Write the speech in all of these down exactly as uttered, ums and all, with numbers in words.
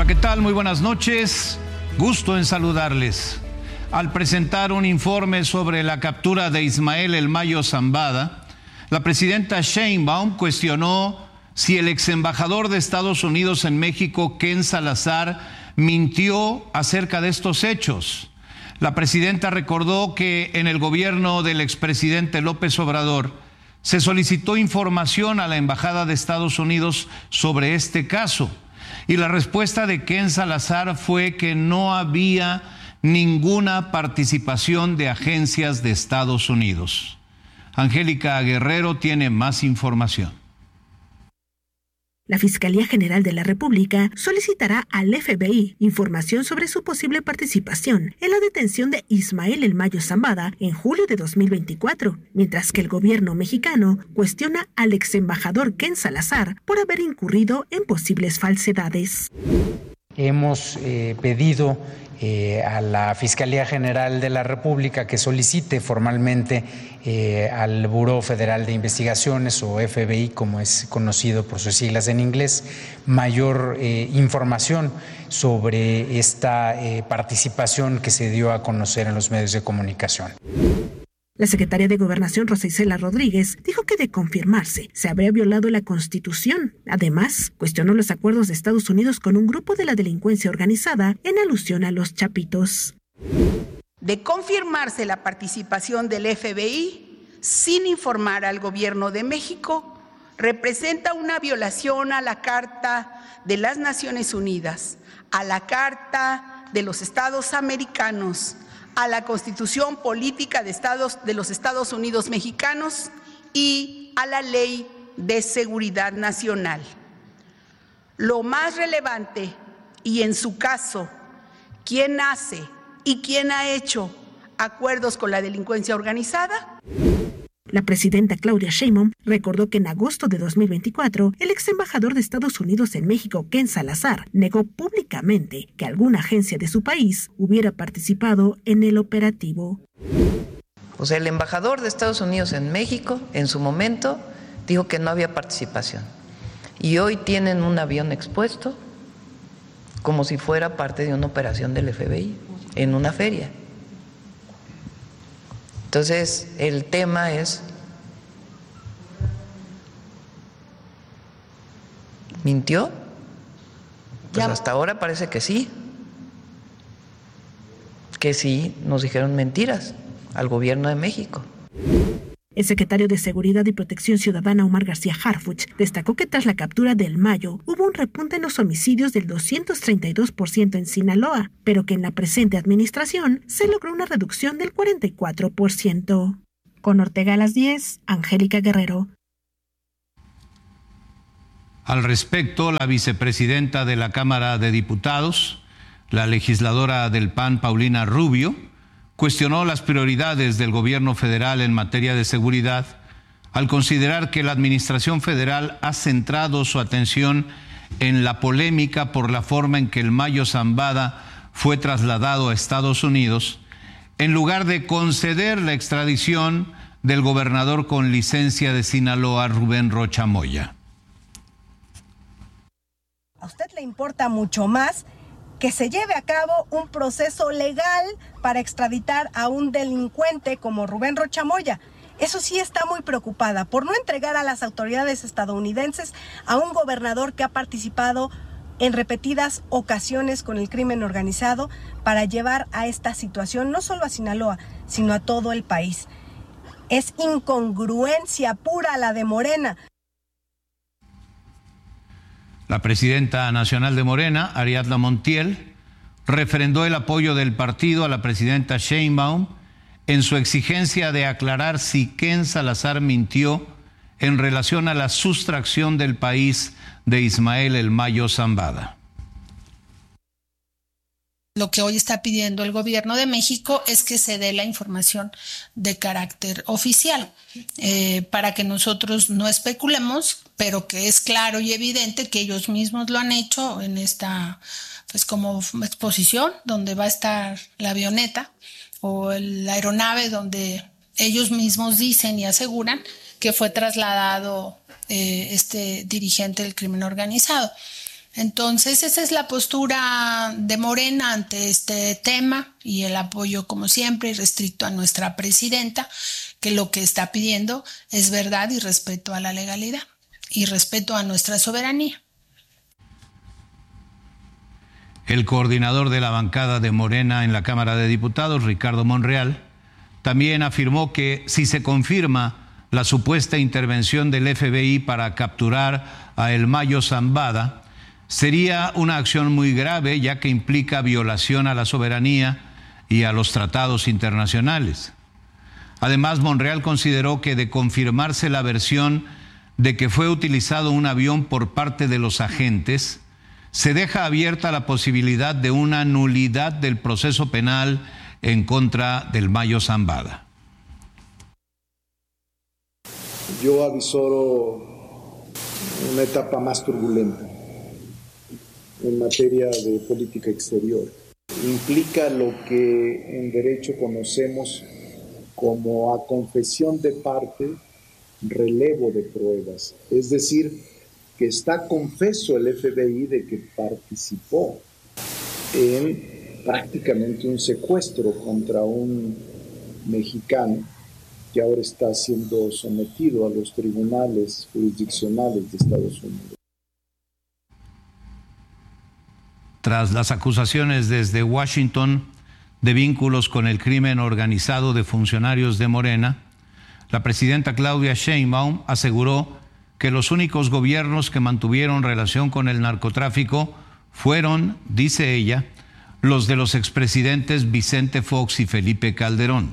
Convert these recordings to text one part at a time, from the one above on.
Hola, ¿qué tal? Muy buenas noches. Gusto en saludarles. Al presentar un informe sobre la captura de Ismael El Mayo Zambada, la presidenta Sheinbaum cuestionó si el ex embajador de Estados Unidos en México, Ken Salazar, mintió acerca de estos hechos. La presidenta recordó que en el gobierno del expresidente López Obrador se solicitó información a la Embajada de Estados Unidos sobre este caso, y la respuesta de Ken Salazar fue que no había ninguna participación de agencias de Estados Unidos. Angélica Guerrero tiene más información. La Fiscalía General de la República solicitará al F B I información sobre su posible participación en la detención de Ismael El Mayo Zambada en julio de dos mil veinticuatro, mientras que el gobierno mexicano cuestiona al ex embajador Ken Salazar por haber incurrido en posibles falsedades. Hemos eh, pedido eh, a la Fiscalía General de la República que solicite formalmente eh, al Buró Federal de Investigaciones, o F B I como es conocido por sus siglas en inglés, mayor eh, información sobre esta eh, participación que se dio a conocer en los medios de comunicación. La secretaria de Gobernación, Rosa Isela Rodríguez, dijo que de confirmarse se habría violado la Constitución. Además, cuestionó los acuerdos de Estados Unidos con un grupo de la delincuencia organizada en alusión a los Chapitos. De confirmarse la participación del F B I sin informar al Gobierno de México, representa una violación a la Carta de las Naciones Unidas, a la Carta de los Estados Americanos, a la Constitución Política de, Estados, de los Estados Unidos Mexicanos y a la Ley de Seguridad Nacional. Lo más relevante, y en su caso, ¿quién hace y quién ha hecho acuerdos con la delincuencia organizada? La presidenta Claudia Sheinbaum recordó que en agosto de dos mil veinticuatro, el ex embajador de Estados Unidos en México, Ken Salazar, negó públicamente que alguna agencia de su país hubiera participado en el operativo. O sea, el embajador de Estados Unidos en México, en su momento, dijo que no había participación. Y hoy tienen un avión expuesto como si fuera parte de una operación del F B I en una feria. Entonces, el tema es, ¿mintió? Pues ya. Hasta ahora parece que sí, que sí nos dijeron mentiras al gobierno de México. El secretario de Seguridad y Protección Ciudadana, Omar García Harfuch, destacó que tras la captura del Mayo hubo un repunte en los homicidios del doscientos treinta y dos por ciento en Sinaloa, pero que en la presente administración se logró una reducción del cuarenta y cuatro por ciento. Con Ortega a las diez, Angélica Guerrero. Al respecto, la vicepresidenta de la Cámara de Diputados, la legisladora del P A N, Paulina Rubio, cuestionó las prioridades del gobierno federal en materia de seguridad al considerar que la administración federal ha centrado su atención en la polémica por la forma en que el Mayo Zambada fue trasladado a Estados Unidos, en lugar de conceder la extradición del gobernador con licencia de Sinaloa, Rubén Rocha Moya. A usted le importa mucho más que se lleve a cabo un proceso legal para extraditar a un delincuente como Rubén Rocha Moya. Eso sí, está muy preocupada por no entregar a las autoridades estadounidenses a un gobernador que ha participado en repetidas ocasiones con el crimen organizado para llevar a esta situación no solo a Sinaloa, sino a todo el país. Es incongruencia pura la de Morena. La presidenta nacional de Morena, Ariadna Montiel, refrendó el apoyo del partido a la presidenta Sheinbaum en su exigencia de aclarar si Ken Salazar mintió en relación a la sustracción del país de Ismael El Mayo Zambada. Lo que hoy está pidiendo el gobierno de México es que se dé la información de carácter oficial, eh, para que nosotros no especulemos, pero que es claro y evidente que ellos mismos lo han hecho en esta, pues como exposición, donde va a estar la avioneta o el, la aeronave, donde ellos mismos dicen y aseguran que fue trasladado eh, este dirigente del crimen organizado. Entonces, esa es la postura de Morena ante este tema y el apoyo, como siempre, restricto a nuestra presidenta, que lo que está pidiendo es verdad y respeto a la legalidad y respeto a nuestra soberanía. El coordinador de la bancada de Morena en la Cámara de Diputados, Ricardo Monreal, también afirmó que si se confirma la supuesta intervención del F B I para capturar a El Mayo Zambada, sería una acción muy grave, ya que implica violación a la soberanía y a los tratados internacionales. Además, Monreal consideró que de confirmarse la versión de que fue utilizado un avión por parte de los agentes, se deja abierta la posibilidad de una nulidad del proceso penal en contra del Mayo Zambada. Yo avisoro una etapa más turbulenta en materia de política exterior. Implica lo que en derecho conocemos como a confesión de parte, relevo de pruebas. Es decir, que está confeso el F B I de que participó en prácticamente un secuestro contra un mexicano que ahora está siendo sometido a los tribunales jurisdiccionales de Estados Unidos. Tras las acusaciones desde Washington de vínculos con el crimen organizado de funcionarios de Morena, la presidenta Claudia Sheinbaum aseguró que los únicos gobiernos que mantuvieron relación con el narcotráfico fueron, dice ella, los de los expresidentes Vicente Fox y Felipe Calderón.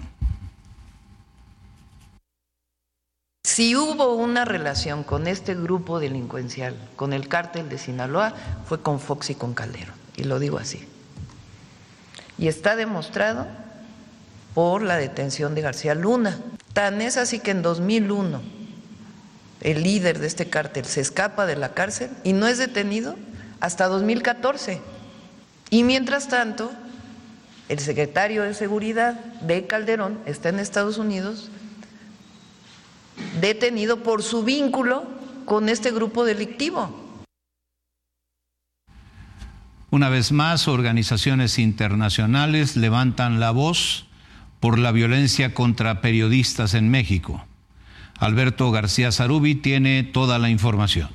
Si hubo una relación con este grupo delincuencial, con el cártel de Sinaloa, fue con Fox y con Calderón, y lo digo así. Y está demostrado por la detención de García Luna. Tan es así que en dos mil uno el líder de este cártel se escapa de la cárcel y no es detenido hasta dos mil catorce. Y mientras tanto, el secretario de Seguridad de Calderón está en Estados Unidos detenido por su vínculo con este grupo delictivo. Una vez más, organizaciones internacionales levantan la voz por la violencia contra periodistas en México. Alberto García Zarubi tiene toda la información.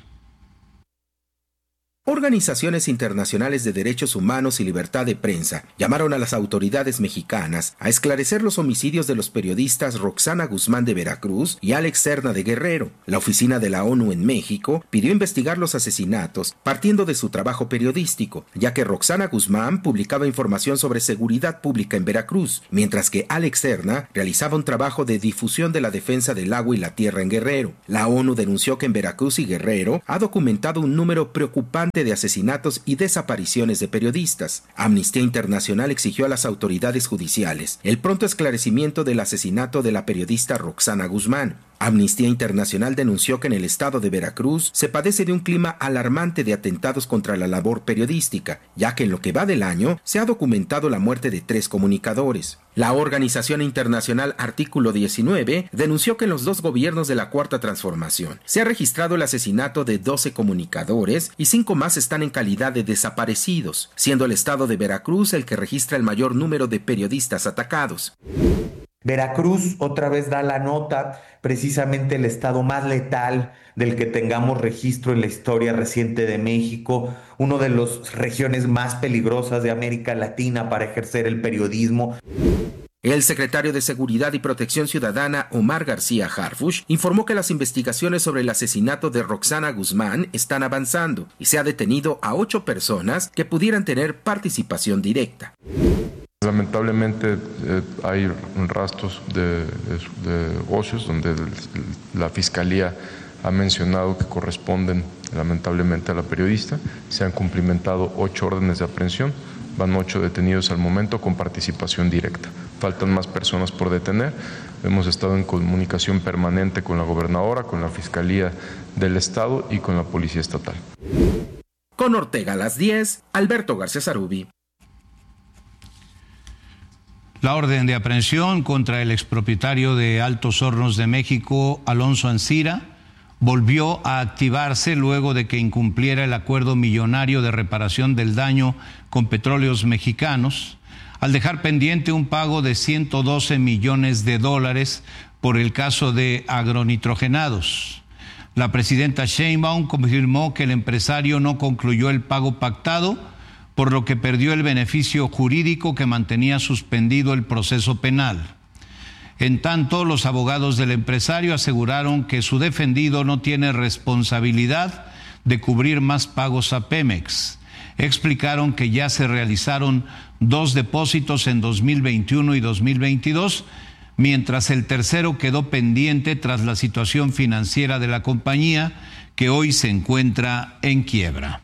Organizaciones internacionales de derechos humanos y libertad de prensa llamaron a las autoridades mexicanas a esclarecer los homicidios de los periodistas Roxana Guzmán de Veracruz y Alex Serna de Guerrero. La oficina de la ONU en México pidió investigar los asesinatos partiendo de su trabajo periodístico, ya que Roxana Guzmán publicaba información sobre seguridad pública en Veracruz, mientras que Alex Serna realizaba un trabajo de difusión de la defensa del agua y la tierra en Guerrero. La ONU denunció que en Veracruz y Guerrero ha documentado un número preocupante de asesinatos y desapariciones de periodistas. Amnistía Internacional exigió a las autoridades judiciales el pronto esclarecimiento del asesinato de la periodista Roxana Guzmán. Amnistía Internacional denunció que en el estado de Veracruz se padece de un clima alarmante de atentados contra la labor periodística, ya que en lo que va del año se ha documentado la muerte de tres comunicadores. La organización internacional Artículo diecinueve denunció que en los dos gobiernos de la Cuarta Transformación se ha registrado el asesinato de doce comunicadores y cinco más están en calidad de desaparecidos, siendo el estado de Veracruz el que registra el mayor número de periodistas atacados. Veracruz otra vez da la nota, precisamente el estado más letal del que tengamos registro en la historia reciente de México, uno de las regiones más peligrosas de América Latina para ejercer el periodismo. El secretario de Seguridad y Protección Ciudadana, Omar García Harfuch, informó que las investigaciones sobre el asesinato de Roxana Guzmán están avanzando y se ha detenido a ocho personas que pudieran tener participación directa. Lamentablemente eh, hay rastros de, de, de negocios donde el, la Fiscalía ha mencionado que corresponden lamentablemente a la periodista. Se han cumplimentado ocho órdenes de aprehensión, van ocho detenidos al momento con participación directa. Faltan más personas por detener. Hemos estado en comunicación permanente con la gobernadora, con la Fiscalía del Estado y con la Policía Estatal. Con Ortega a las diez, Alberto García Zarubi. La orden de aprehensión contra el expropietario de Altos Hornos de México, Alonso Ancira, volvió a activarse luego de que incumpliera el acuerdo millonario de reparación del daño con Petróleos Mexicanos, al dejar pendiente un pago de ciento doce millones de dólares por el caso de agronitrogenados. La presidenta Sheinbaum confirmó que el empresario no concluyó el pago pactado, por lo que perdió el beneficio jurídico que mantenía suspendido el proceso penal. En tanto, los abogados del empresario aseguraron que su defendido no tiene responsabilidad de cubrir más pagos a Pemex. Explicaron que ya se realizaron dos depósitos en dos mil veintiuno y dos mil veintidós, mientras el tercero quedó pendiente tras la situación financiera de la compañía, que hoy se encuentra en quiebra.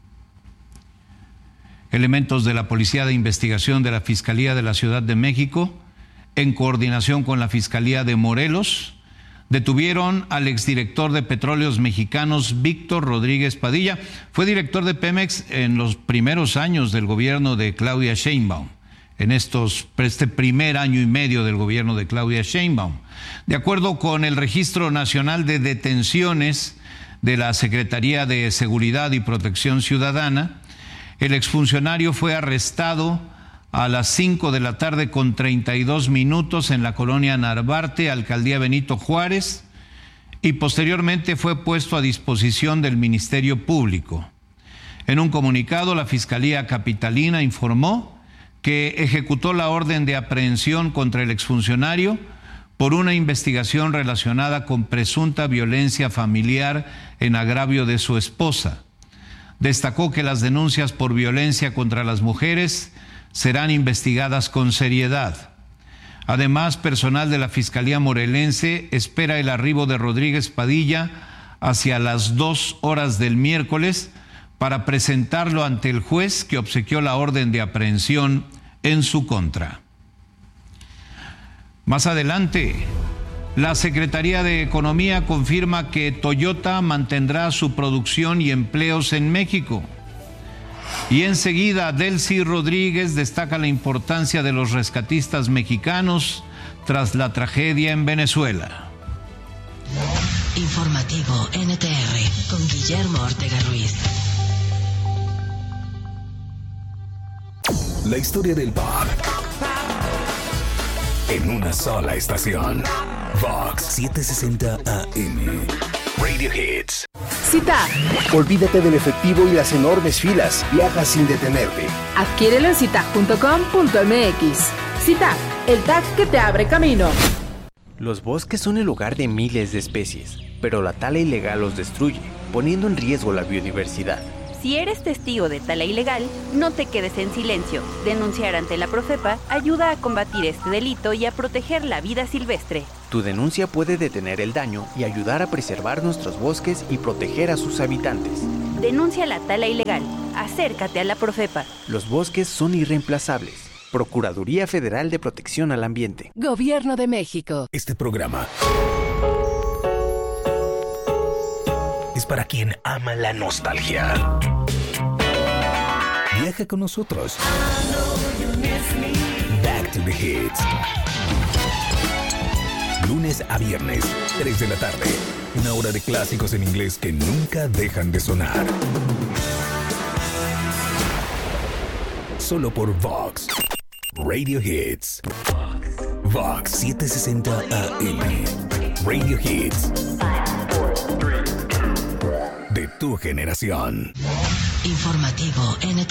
Elementos de la Policía de Investigación de la Fiscalía de la Ciudad de México, en coordinación con la Fiscalía de Morelos, detuvieron al exdirector de Petróleos Mexicanos, Víctor Rodríguez Padilla. Fue director de Pemex en los primeros años del gobierno de Claudia Sheinbaum, en estos, este primer año y medio del gobierno de Claudia Sheinbaum. De acuerdo con el Registro Nacional de Detenciones de la Secretaría de Seguridad y Protección Ciudadana, el exfuncionario fue arrestado a las cinco de la tarde con treinta y dos minutos en la colonia Narvarte, alcaldía Benito Juárez, y posteriormente fue puesto a disposición del Ministerio Público. En un comunicado, la Fiscalía Capitalina informó que ejecutó la orden de aprehensión contra el exfuncionario por una investigación relacionada con presunta violencia familiar en agravio de su esposa. Destacó que las denuncias por violencia contra las mujeres serán investigadas con seriedad. Además, personal de la Fiscalía Morelense espera el arribo de Rodríguez Padilla hacia las dos horas del miércoles para presentarlo ante el juez que obsequió la orden de aprehensión en su contra. Más adelante, la Secretaría de Economía confirma que Toyota mantendrá su producción y empleos en México. Y enseguida, Delcy Rodríguez destaca la importancia de los rescatistas mexicanos tras la tragedia en Venezuela. Informativo N T R con Guillermo Ortega Ruiz. La historia del pop en una sola estación. Vox setecientos sesenta A M. Radio Hits. Cita. Olvídate del efectivo y las enormes filas. Viaja sin detenerte. Adquiérelo en cita punto com punto m x. Cita, el tag que te abre camino. Los bosques son el hogar de miles de especies, pero la tala ilegal los destruye, poniendo en riesgo la biodiversidad. Si eres testigo de tala ilegal, no te quedes en silencio. Denunciar ante la Profepa ayuda a combatir este delito y a proteger la vida silvestre. Tu denuncia puede detener el daño y ayudar a preservar nuestros bosques y proteger a sus habitantes. Denuncia la tala ilegal. Acércate a la Profepa. Los bosques son irreemplazables. Procuraduría Federal de Protección al Ambiente. Gobierno de México. Este programa es para quien ama la nostalgia. Viaja con nosotros. Back to the Hits. Lunes a viernes, tres de la tarde. Una hora de clásicos en inglés que nunca dejan de sonar. Solo por Vox. Radio Hits. Vox setecientos sesenta A M. Radio Hits. De tu generación. Informativo N T